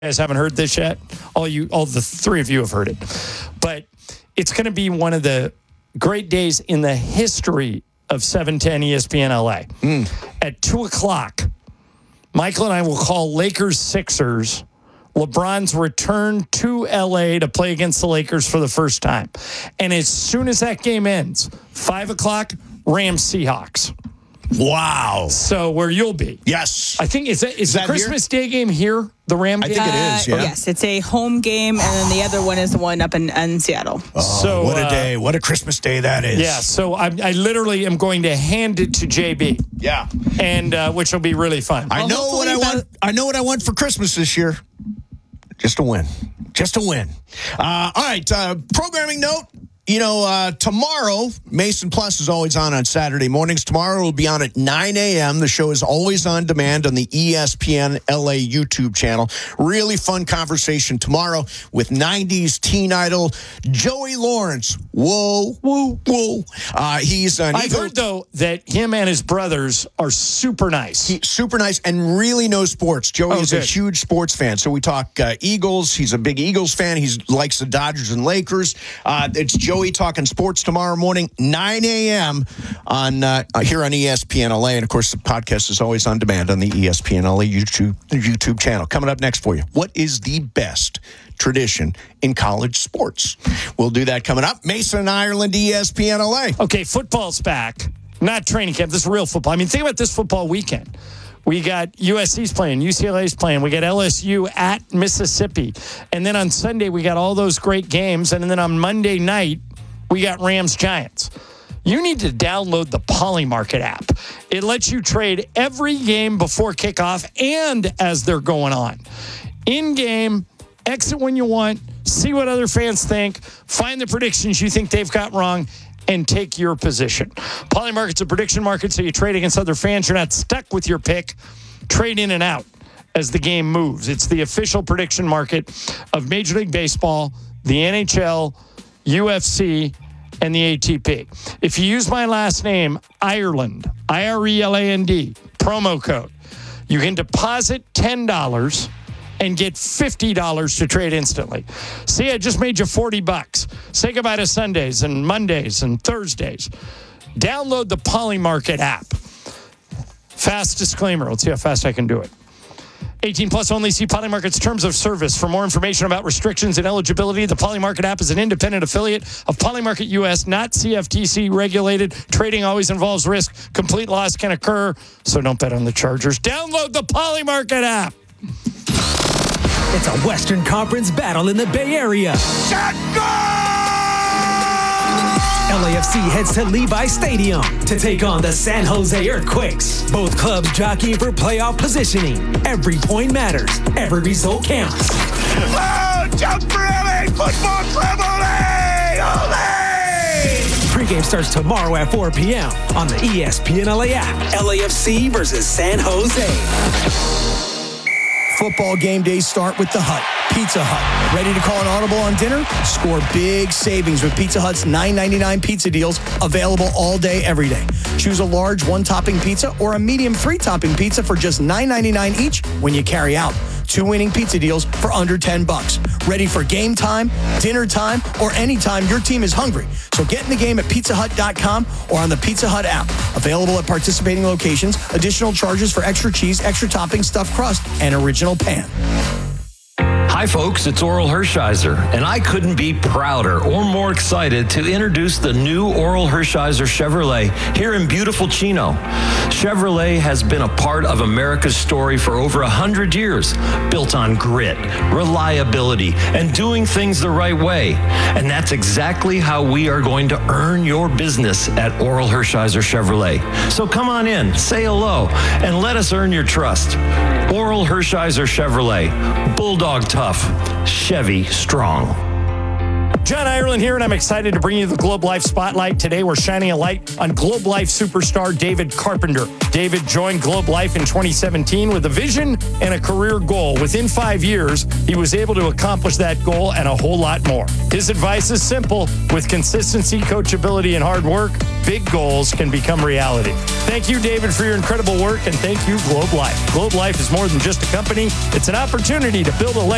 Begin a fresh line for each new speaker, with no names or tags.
guys haven't heard this yet. All the three of you have heard it. But it's going to be one of the great days in the history of 710 ESPN LA. At 2 o'clock, Michael and I will call Lakers Sixers. LeBron's return to LA to play against the Lakers for the first time. And as soon as that game ends, 5 o'clock, Rams Seahawks.
Wow.
So where you'll be.
Yes.
I think, is the Christmas Day game here, the Ram game?
I think it is, yeah.
Yes, it's a home game, and then the other one is the one up in Seattle.
Oh,
so
what a day. What a Christmas day that is.
Yeah, so I literally am going to hand it to JB.
Yeah.
And which will be really fun.
I know what I want. I know what I want for Christmas this year. Just a win. Just a win. All right, programming note. Tomorrow, Mason Plus is always on Saturday mornings. Tomorrow will be on at 9 a.m. The show is always on demand on the ESPN LA YouTube channel. Really fun conversation tomorrow with 90s teen idol Joey Lawrence. Whoa, whoa, whoa.
I've heard, though, that him and his brothers are super nice.
He's super nice and really knows sports. Joey is a huge sports fan. So we talk Eagles. He's a big Eagles fan. He likes the Dodgers and Lakers. It's Joey talking sports tomorrow morning, 9 a.m. on here on ESPN LA. And, of course, the podcast is always on demand on the ESPN LA YouTube channel. Coming up next for you, what is the best tradition in college sports? We'll do that coming up. Mason and Ireland, ESPN LA.
Okay, football's back. Not training camp. This is real football. I mean, think about this football weekend. We got USC's playing, UCLA's playing. We got LSU at Mississippi. And then on Sunday, we got all those great games. And then on Monday night, we got Rams-Giants. You need to download the Polymarket app. It lets you trade every game before kickoff and as they're going on. In-game, exit when you want, see what other fans think, find the predictions you think they've got wrong, and take your position. Polymarket's a prediction market, so you trade against other fans. You're not stuck with your pick. Trade in and out as the game moves. It's the official prediction market of Major League Baseball, the NHL, UFC, and the ATP. If you use my last name, Ireland, Ireland, promo code, you can deposit $10 and get $50 to trade instantly. See, I just made you $40. Say goodbye to Sundays and Mondays and Thursdays. Download the Polymarket app. Fast disclaimer. Let's see how fast I can do it. 18 plus only. See Polymarket's terms of service. For more information about restrictions and eligibility, the Polymarket app is an independent affiliate of Polymarket US, not CFTC regulated. Trading always involves risk. Complete loss can occur, so don't bet on the Chargers. Download the Polymarket app.
It's a Western Conference battle in the Bay Area. LAFC heads to Levi Stadium to take on the San Jose Earthquakes. Both clubs jockeying for playoff positioning. Every point matters. Every result counts.
Oh, jump for LA Football Club, ole! Ole!
Pre-game starts tomorrow at 4 p.m. on the ESPN LA app. LAFC versus San Jose.
Football game days start with the Hut, Pizza Hut. Ready to call an audible on dinner? Score big savings with Pizza Hut's $9.99 pizza deals, available all day, every day. Choose a large one-topping pizza or a medium three-topping pizza for just $9.99 each when you carry out. 2 winning pizza deals for under $10. Ready for game time, dinner time, or anytime your team is hungry. So get in the game at pizzahut.com or on the Pizza Hut app. Available at participating locations. Additional charges for extra cheese, extra topping, stuffed crust, and original pan.
Hi, folks. It's Oral Hershiser, and I couldn't be prouder or more excited to introduce the new Oral Hershiser Chevrolet here in beautiful Chino. Chevrolet has been a part of America's story for over 100 years, built on grit, reliability, and doing things the right way. And that's exactly how we are going to earn your business at Oral Hershiser Chevrolet. So come on in, say hello, and let us earn your trust. Oral Hershiser Chevrolet, Bulldog tough, Chevy strong.
John Ireland here, and I'm excited to bring you the Globe Life Spotlight. Today, we're shining a light on Globe Life superstar David Carpenter. David joined Globe Life in 2017 with a vision and a career goal. Within 5 years, he was able to accomplish that goal and a whole lot more. His advice is simple. With consistency, coachability, and hard work, big goals can become reality. Thank you, David, for your incredible work, and thank you, Globe Life. Globe Life is more than just a company. It's an opportunity to build a legacy.